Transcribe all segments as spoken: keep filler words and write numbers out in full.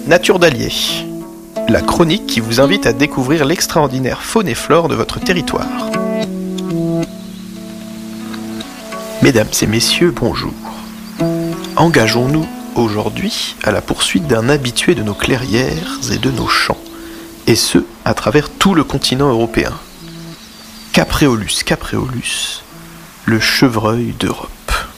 Nature d'Allier, la chronique qui vous invite à découvrir l'extraordinaire faune et flore de votre territoire. Mesdames et messieurs, bonjour. Engageons-nous aujourd'hui à la poursuite d'un habitué de nos clairières et de nos champs, et ce, à travers tout le continent européen. Capréolus capréolus, le chevreuil d'Europe.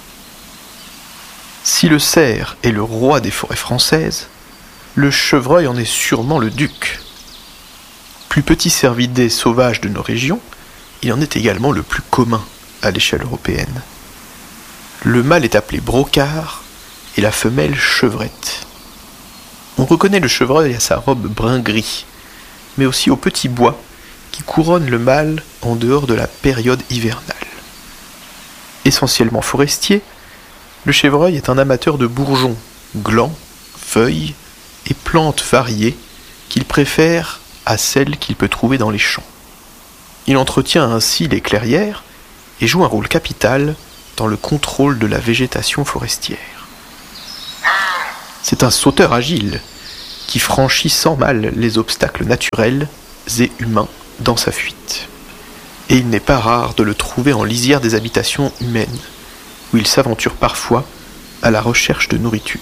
Si le cerf est le roi des forêts françaises, le chevreuil en est sûrement le duc. Plus petit cervidé sauvage de nos régions, il en est également le plus commun à l'échelle européenne. Le mâle est appelé brocard et la femelle chevrette. On reconnaît le chevreuil à sa robe brun-gris, mais aussi au petit bois qui couronne le mâle en dehors de la période hivernale. Essentiellement forestier, le chevreuil est un amateur de bourgeons, glands, feuilles et plantes variées qu'il préfère à celles qu'il peut trouver dans les champs. Il entretient ainsi les clairières et joue un rôle capital dans le contrôle de la végétation forestière. C'est un sauteur agile qui franchit sans mal les obstacles naturels et humains dans sa fuite. Et il n'est pas rare de le trouver en lisière des habitations humaines, où il s'aventure parfois à la recherche de nourriture.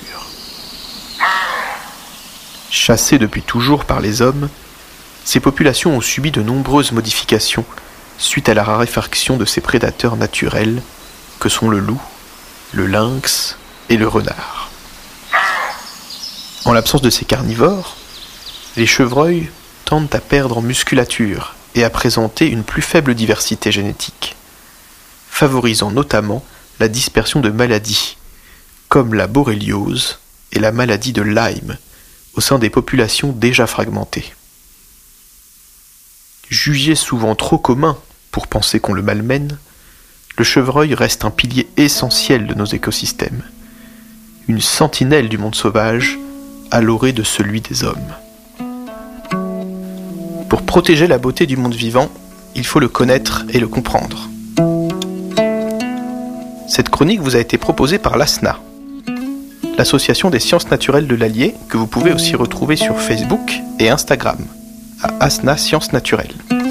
Chassées depuis toujours par les hommes, ces populations ont subi de nombreuses modifications suite à la raréfaction de ces prédateurs naturels que sont le loup, le lynx et le renard. En l'absence de ces carnivores, les chevreuils tendent à perdre en musculature et à présenter une plus faible diversité génétique, favorisant notamment la dispersion de maladies, comme la borréliose et la maladie de Lyme, au sein des populations déjà fragmentées. Jugé souvent trop commun pour penser qu'on le malmène, le chevreuil reste un pilier essentiel de nos écosystèmes, une sentinelle du monde sauvage à l'orée de celui des hommes. Pour protéger la beauté du monde vivant, il faut le connaître et le comprendre. Cette chronique vous a été proposée par l'A S N A, l'association des sciences naturelles de l'Allier, que vous pouvez aussi retrouver sur Facebook et Instagram, à A S N A Sciences Naturelles.